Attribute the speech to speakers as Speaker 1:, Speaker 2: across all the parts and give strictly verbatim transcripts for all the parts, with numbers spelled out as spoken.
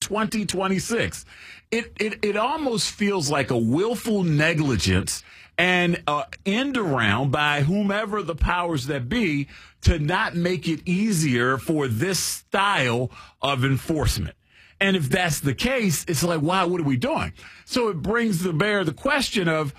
Speaker 1: twenty twenty-six. It, it, it almost feels like a willful negligence and uh, end around by whomever the powers that be to not make it easier for this style of enforcement. And if that's the case, it's like, wow, what are we doing? So it brings to bear the question of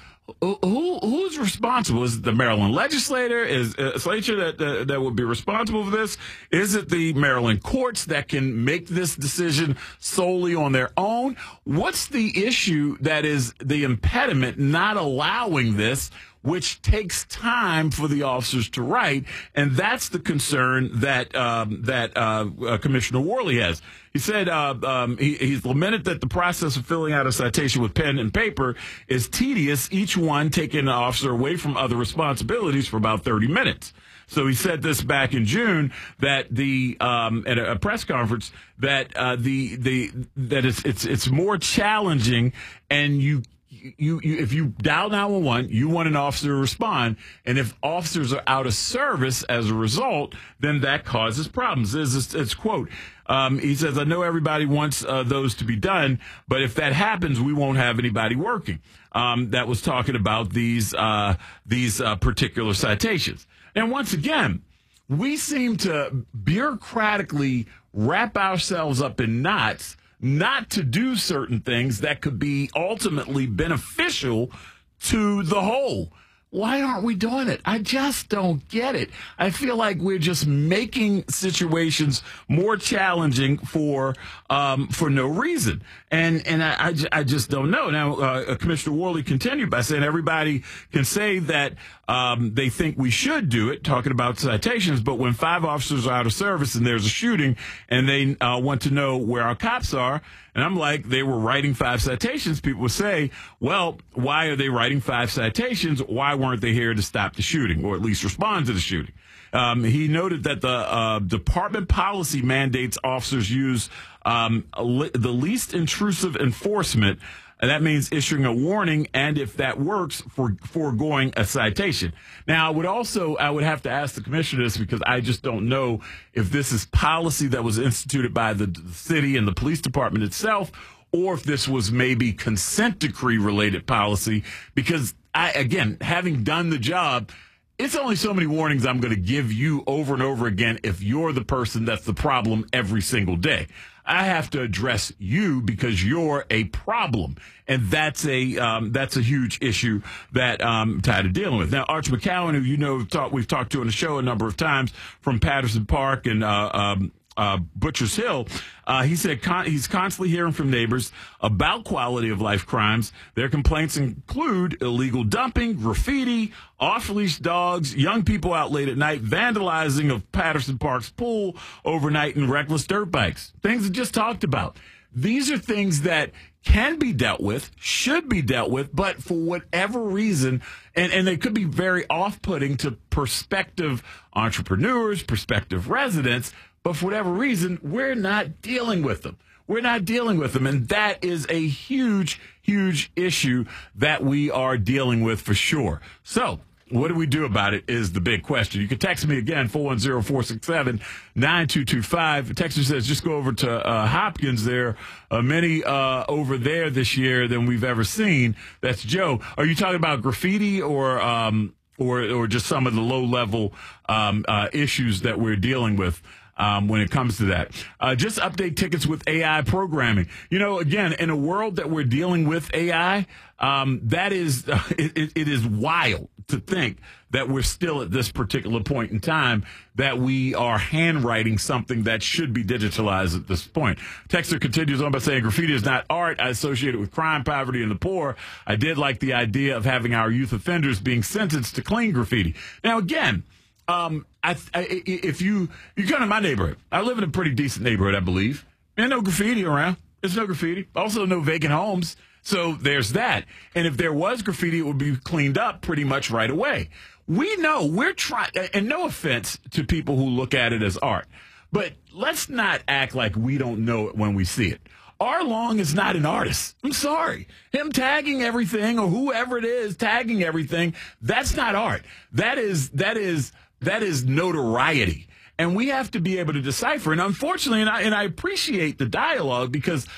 Speaker 1: who who's responsible? Is it the Maryland legislator? Is uh, legislature that uh, that would be responsible for this? Is it the Maryland courts that can make this decision solely on their own? What's the issue that is the impediment not allowing this, which takes time for the officers to write? And that's the concern that um, that uh, uh, Commissioner Worley has. He said uh, um, he, he's lamented that the process of filling out a citation with pen and paper is tedious, each one taking an officer away from other responsibilities for about thirty minutes. So he said this back in June that the um, at a, a press conference that uh, the the that it's it's it's more challenging, and you. You, you, if you dial nine one one, you want an officer to respond, and if officers are out of service as a result, then that causes problems. It's, it's, it's quote, um, he says, I know everybody wants uh, those to be done, but if that happens, we won't have anybody working. Um, that was talking about these uh, these uh, particular citations. And once again, we seem to bureaucratically wrap ourselves up in knots not to do certain things that could be ultimately beneficial to the whole. Why aren't we doing it? I just don't get it. I feel like we're just making situations more challenging for um, for no reason. And and I, I, I just don't know. Now, uh, Commissioner Worley continued by saying everybody can say that um, they think we should do it, talking about citations, but when five officers are out of service and there's a shooting and they uh, want to know where our cops are, and I'm like, they were writing five citations, people would say, well, why are they writing five citations? Why weren't they here to stop the shooting or at least respond to the shooting? Um, he noted that the uh, department policy mandates officers use um, li- the least intrusive enforcement. And that means issuing a warning, and if that works, for foregoing a citation. Now, I would also, I would have to ask the commissioner this because I just don't know if this is policy that was instituted by the, the city and the police department itself, or if this was maybe consent decree related policy. Because I, again, having done the job, it's only so many warnings I'm going to give you over and over again if you're the person that's the problem every single day. I have to address you because you're a problem, and that's a um, that's a huge issue that um, I'm tired of dealing with. Now, Arch McCowan, who you know we've talked, we've talked to on the show a number of times from Patterson Park and uh, um, uh, Butchers Hill, uh, he said con- he's constantly hearing from neighbors about quality of life crimes. Their complaints include illegal dumping, graffiti, off-leash dogs, young people out late at night, vandalizing of Patterson Park's pool overnight, and reckless dirt bikes. Things I just talked about. These are things that can be dealt with, should be dealt with, but for whatever reason, and, and they could be very off-putting to prospective entrepreneurs, prospective residents, but for whatever reason, we're not dealing with them. We're not dealing with them, and that is a huge, huge issue that we are dealing with for sure. So what do we do about it is the big question. You can text me again, four one zero, four six seven, nine two two five. The texter says just go over to uh, Hopkins. There are many uh, over there this year than we've ever seen. That's Joe. Are you talking about graffiti or um, or, or just some of the low-level um, uh, issues that we're dealing with? Um, when it comes to that. Uh, just update tickets with A I programming. You know, again, in a world that we're dealing with A I, um, that is, uh, it, it, it is wild to think that we're still at this particular point in time that we are handwriting something that should be digitalized at this point. Texter continues on by saying, graffiti is not art. I associate it with crime, poverty, and the poor. I did like the idea of having our youth offenders being sentenced to clean graffiti. Now, again, Um, I, I, if you you come to my neighborhood, I live in a pretty decent neighborhood, I believe. There's no graffiti around. There's no graffiti. Also, no vacant homes. So there's that. And if there was graffiti, it would be cleaned up pretty much right away. We know we're trying, and no offense to people who look at it as art, but let's not act like we don't know it when we see it. R. Long is not an artist. I'm sorry. Him tagging everything, or whoever it is tagging everything, that's not art. That is that is. That is notoriety. And we have to be able to decipher. And unfortunately, and I, and I appreciate the dialogue because